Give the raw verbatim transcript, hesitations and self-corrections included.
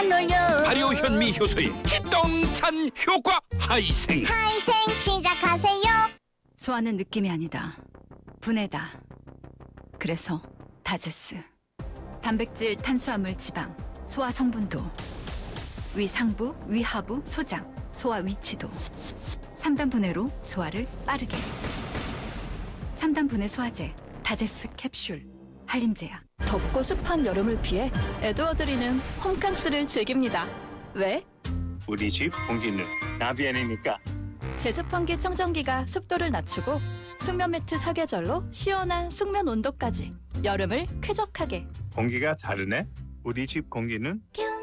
놀려. 발효 현미 효소의 기똥찬 효과 하이생. 하이생 시작하세요. 소화는 느낌이 아니다. 분해다. 그래서 다제스. 단백질, 탄수화물, 지방, 소화 성분도, 위상부, 위하부, 소장, 소화 위치도. 삼 단 분해로 소화를 빠르게. 삼 단 분해 소화제, 다제스 캡슐, 한림제약. 덥고 습한 여름을 피해 에드워드리는 홈캉스를 즐깁니다. 왜? 우리 집 공기는 나비엔이니까. 제습환기 청정기가 습도를 낮추고 숙면 매트 사계절로 시원한 숙면 온도까지 여름을 쾌적하게. 공기가 다르네. 우리 집 공기는 뀨